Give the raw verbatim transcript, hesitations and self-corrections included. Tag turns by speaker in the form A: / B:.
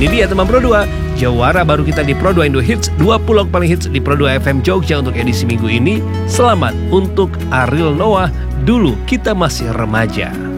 A: Ini dia teman Pro dua, jawara baru kita di Pro dua Indo Hits, dua puluh paling hits di Pro dua F M Jogja untuk edisi minggu ini. Selamat untuk Ariel Noah, Dulu Kita Masih Remaja.